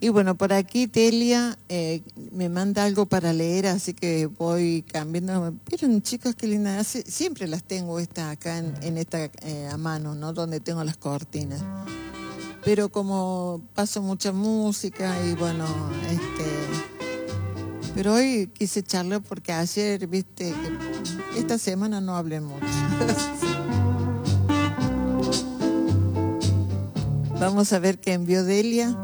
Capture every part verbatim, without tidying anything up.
Y bueno, por aquí Telia eh, me manda algo para leer, así que voy cambiando. Miren, chicas, qué linda. Hace, siempre las tengo esta acá en, en esta eh, a mano, ¿no? Donde tengo las cortinas. Pero como paso mucha música y bueno, este... Pero hoy quise charlar porque ayer, viste, que esta semana no hablé mucho. Vamos a ver qué envió Delia.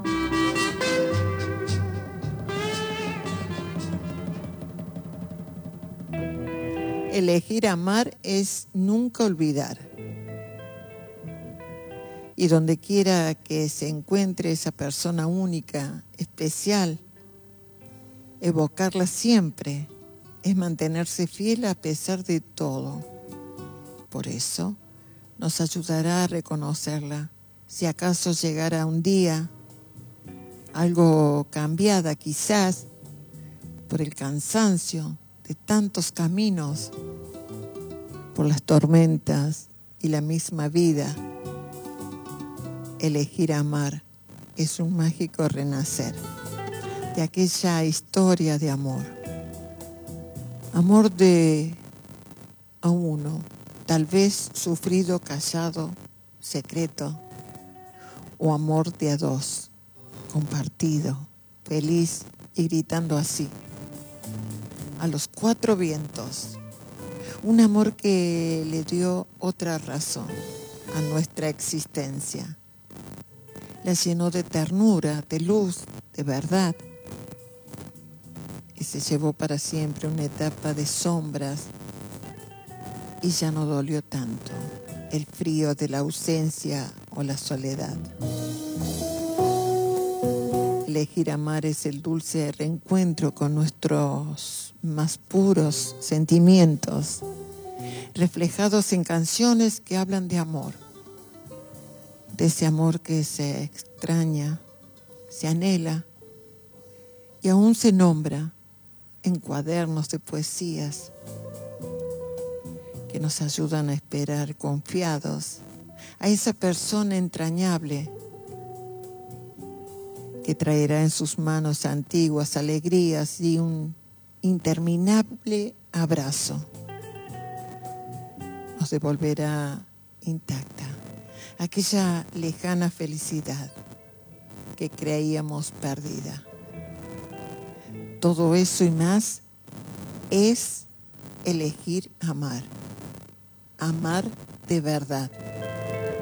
Elegir amar es nunca olvidar. Y donde quiera que se encuentre esa persona única, especial, evocarla siempre es mantenerse fiel a pesar de todo. Por eso nos ayudará a reconocerla. Si acaso llegara un día algo cambiada quizás por el cansancio de tantos caminos, por las tormentas y la misma vida, elegir amar es un mágico renacer de aquella historia de amor. Amor de a uno, tal vez sufrido, callado, secreto, o amor de a dos, compartido, feliz y gritando así, a los cuatro vientos. Un amor que le dio otra razón a nuestra existencia. La llenó de ternura, de luz, de verdad. Y se llevó para siempre una etapa de sombras y ya no dolió tanto el frío de la ausencia o la soledad. Elegir amar es el dulce reencuentro con nuestros más puros sentimientos, reflejados en canciones que hablan de amor, de ese amor que se extraña, se anhela y aún se nombra en cuadernos de poesías que nos ayudan a esperar confiados a esa persona entrañable que traerá en sus manos antiguas alegrías y un interminable abrazo. Nos devolverá intacta aquella lejana felicidad que creíamos perdida. Todo eso y más es elegir amar. Amar de verdad.